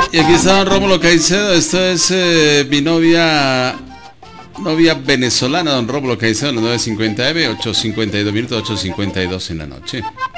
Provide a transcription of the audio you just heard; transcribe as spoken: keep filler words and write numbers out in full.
Y aquí está don Rómulo Caicedo. Esto es eh, mi novia novia venezolana, don Rómulo Caicedo, a las nueve cincuenta eme, ocho cincuenta y dos minutos, ocho cincuenta y dos en la noche.